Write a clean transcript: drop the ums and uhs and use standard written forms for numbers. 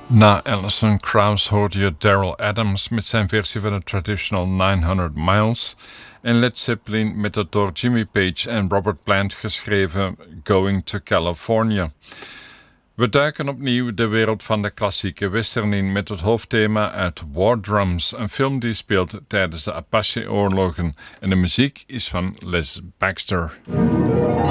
Na Alison Krauss hoorde je Daryl Adams met zijn versie van de traditional 900 Miles en Led Zeppelin met het door Jimmy Page en Robert Plant geschreven Going to California. We duiken opnieuw de wereld van de klassieke western in met het hoofdthema uit War Drums, een film die speelt tijdens de Apache-oorlogen en de muziek is van Les Baxter.